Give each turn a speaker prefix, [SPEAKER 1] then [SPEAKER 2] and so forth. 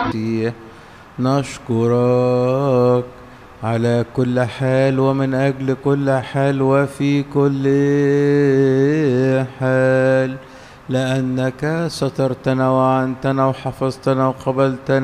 [SPEAKER 1] نشكرك على كل حال ومن أجل كل حال وفي كل حال، لأنك سترتنا وعنتنا وحفظتنا وقبلتنا